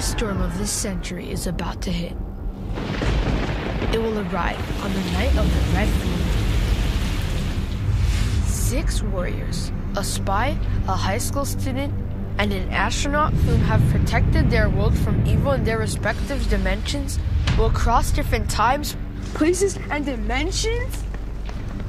biggest storm of this century is about to hit. It will arrive on the night of the Red Moon. 6 warriors, a spy, a high school student, and an astronaut who have protected their world from evil in their respective dimensions will cross different times, places, and dimensions